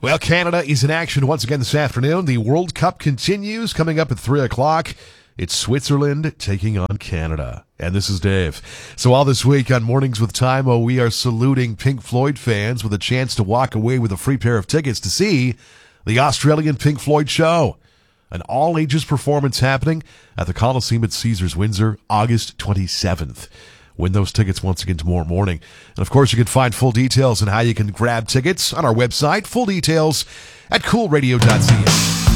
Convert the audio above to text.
Well, Canada is in action once again this afternoon. The World Cup continues. Coming up at 3 o'clock, it's Switzerland taking on Canada. And this is Dave. So all this week on Mornings with Timo, we are saluting Pink Floyd fans with a chance to walk away with a free pair of tickets to see the Australian Pink Floyd show. An all-ages performance happening at the Coliseum at Caesars Windsor, August 27th. Win those tickets once again tomorrow morning. And, of course, you can find full details on how you can grab tickets on our website. Full details at coolradio.ca.